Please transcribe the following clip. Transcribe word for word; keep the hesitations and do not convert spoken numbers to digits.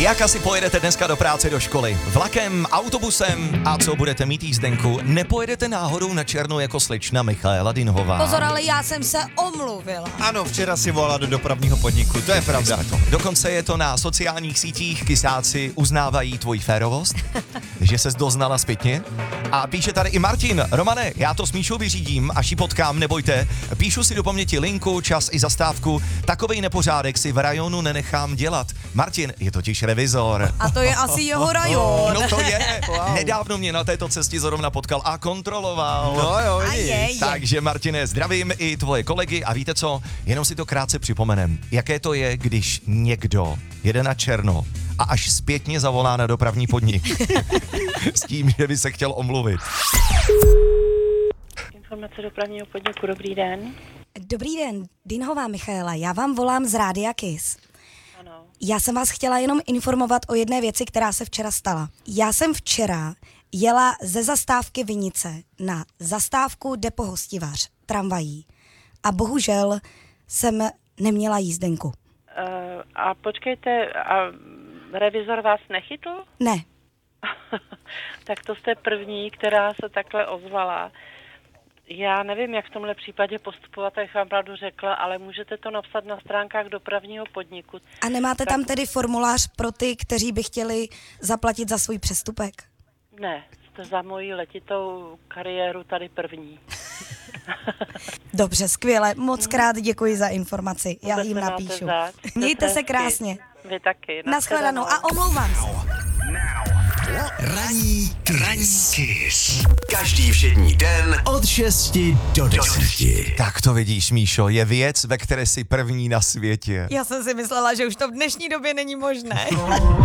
Jak asi pojedete dneska do práce, do školy? Vlakem, autobusem? A co budete mít jízdenku? Nepojedete náhodou na černou jako slečna Michaela Dinhová? Pozor, ale já jsem se omluvila. Ano, včera si volala do dopravního podniku, to je pravda. Dokonce je to na sociálních sítích, kysáci uznávají tvoji férovost, že ses doznala zpětně. A píše tady i Martin: Romane, já to s Míšou vyřídím, až ji potkám, nebojte. Píšu si do paměti linku, čas i zastávku. Takovej nepořádek si v rajonu nenechám dělat. Martin je totiž revizor. A to je asi jeho rajon. No to je. Wow. Nedávno mě na této cestě zrovna potkal a kontroloval. No jo, A je, je. Takže Martine, zdravím i tvoje kolegy a víte co, jenom si to krátce připomenem. Jaké to je, když někdo jede na černo a až zpětně zavolá na dopravní podnik s tím, že by se chtěl omluvit. Informace dopravního podniku, dobrý den. Dobrý den, Dinhová Michaela, já vám volám z Rádia Kiss. Ano. Já jsem vás chtěla jenom informovat o jedné věci, která se včera stala. Já jsem včera jela ze zastávky Vinice na zastávku Depo Hostivař tramvají a bohužel jsem neměla jízdenku. Uh, a počkejte, a revizor vás nechytl? Ne. Tak to jste první, která se takhle ozvala. Já nevím, jak v tomhle případě postupovat, jak vám pravdu řekla, ale můžete to napsat na stránkách dopravního podniku. A nemáte tak... tam tedy formulář pro ty, kteří by chtěli zaplatit za svůj přestupek? Ne, jste za moji letitou kariéru tady první. Dobře, skvěle, moc krát děkuji za informaci, já Vůbec jim nemáte napíšu. zač. Mějte se Hezky. krásně. Vy taky. Naschledanou a omlouvám se. Ranní Kiss. Každý všední den od šesti do deseti. Tak to vidíš, Míšo, je věc, ve které jsi první na světě. Já jsem si myslela, že už to v dnešní době není možné.